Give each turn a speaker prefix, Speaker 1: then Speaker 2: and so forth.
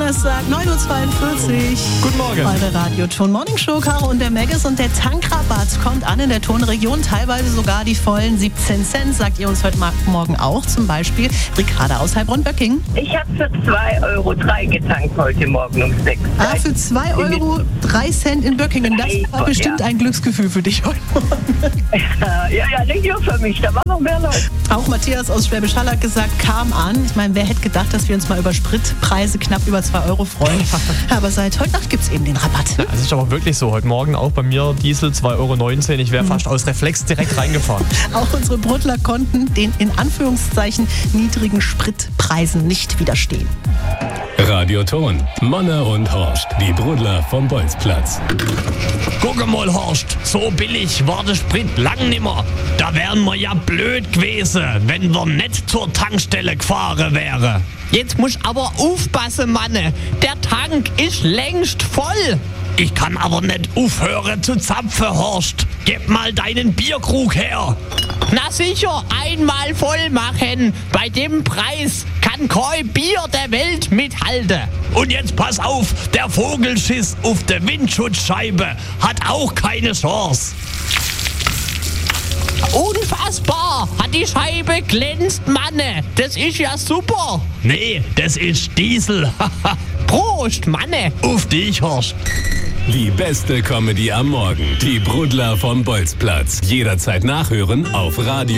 Speaker 1: Donnerstag, 9.42 Uhr.
Speaker 2: Guten Morgen.
Speaker 1: Bei der Radio-Ton Morning Show, Caro und der Maggis. Und der Tankrabatt kommt an in der Tonregion. Teilweise sogar die vollen 17 Cent, sagt ihr uns heute Morgen auch. Zum Beispiel Ricarda aus Heilbronn-Böcking.
Speaker 3: Ich habe für 2,03 € getankt heute Morgen um 6 Uhr.
Speaker 1: Für 2,03 € in Böckingen. Das war bestimmt ein Glücksgefühl für dich heute Morgen.
Speaker 3: Ja, nicht nur für mich, da war noch mehr Leute.
Speaker 1: Auch Matthias aus Schwäbisch Hall hat gesagt, kam an. Ich meine, wer hätte gedacht, dass wir uns mal über Spritpreise knapp über 2 € freuen. Aber seit heute Nacht gibt es eben den Rabatt.
Speaker 2: Ja, es ist aber wirklich so. Heute Morgen auch bei mir Diesel 2,19 €. Ich wäre fast aus Reflex direkt reingefahren.
Speaker 1: Auch unsere Bruttler konnten den in Anführungszeichen niedrigen Spritpreisen nicht widerstehen.
Speaker 4: Radio-Ton, Manne und Horst, die Brudler vom Bolzplatz.
Speaker 5: Guck mal, Horst, so billig war der Sprit lang nimmer. Da wären wir ja blöd gewesen, wenn wir nicht zur Tankstelle gefahren wären.
Speaker 6: Jetzt musst aber aufpassen, Manne. Der Tank ist längst voll.
Speaker 5: Ich kann aber nicht aufhören zu zapfen, Horst. Gib mal deinen Bierkrug her.
Speaker 6: Na sicher, einmal voll machen. Bei dem Preis kann kein Bier der Welt mithalten.
Speaker 5: Und jetzt pass auf, der Vogelschiss auf der Windschutzscheibe hat auch keine Chance.
Speaker 6: Unfassbar! Hat die Scheibe glänzt, Manne! Das ist ja super!
Speaker 5: Nee, das ist Diesel.
Speaker 6: Prost, Manne!
Speaker 5: Auf dich, Horst.
Speaker 4: Die beste Comedy am Morgen. Die Brudler vom Bolzplatz. Jederzeit nachhören auf Radio.